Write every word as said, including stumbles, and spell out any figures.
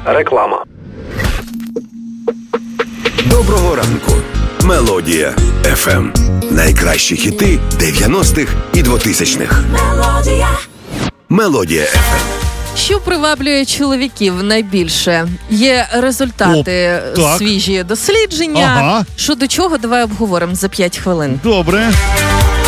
Реклама. Доброго ранку. Мелодія еф ем. Найкращі хіти дев'яностих і двотисячних. Мелодія. Мелодія еф ем. Що приваблює чоловіків найбільше? Є результати, О, свіжі дослідження. Ага. Що до чого, давай обговоримо за п'ять хвилин. Добре.